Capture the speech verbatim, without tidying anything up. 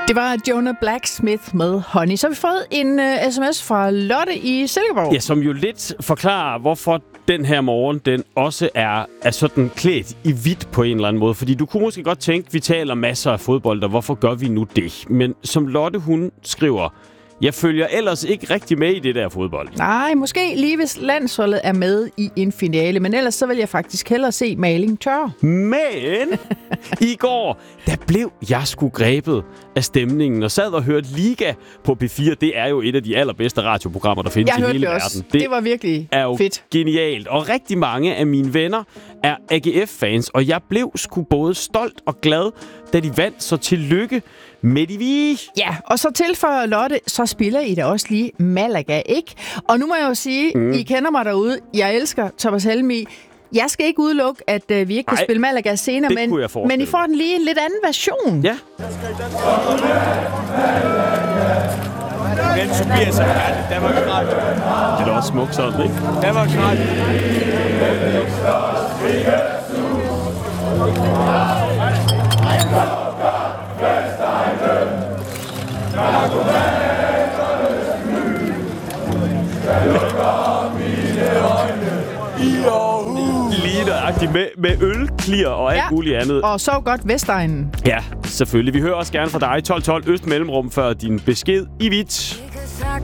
Det var Jonah Blacksmith med Honey. Så har vi fået en uh, sms fra Lotte i Silkeborg. Ja, som jo lidt forklarer, hvorfor den her morgen, den også er, er sådan klædt i hvidt på en eller anden måde. Fordi du kunne måske godt tænke, vi taler masser af fodbold, og hvorfor gør vi nu det? Men som Lotte, hun skriver, jeg følger ellers ikke rigtig med i det der fodbold. Nej, måske lige hvis landsholdet er med i en finale, men ellers så vil jeg faktisk hellere se maling tørre. Men i går, der blev jeg sgu grebet af stemningen og sad og hørte Liga på P fire. Det er jo et af de allerbedste radioprogrammer, der findes jeg i hele det verden. Også. Det, det var virkelig er jo fedt. Genialt. Og rigtig mange af mine venner er A G F-fans, og jeg blev sgu både stolt og glad, da de vandt, så tillykke med de vi. Ja, og så tilføjer Lotte, så spiller I da også lige Malaga, ikke? Og nu må jeg jo sige, mm. I kender mig derude. Jeg elsker Thomas Helmig. Jeg skal ikke udelukke, at uh, vi ikke kan Ej, spille Malaga senere, men, men I får den lige en lidt anden version. Ja. Den Tobias er færdig. Danmarks Radio. Det er da også smukt sådan, ikke? Danmarks Radio. Lige nøjagtigt med, med øl, clear og alt ja. muligt andet. Og så godt Vestegnen. Ja, selvfølgelig. Vi hører også gerne fra dig. tolv tolv Øst Mellemrum før din besked i hvidt.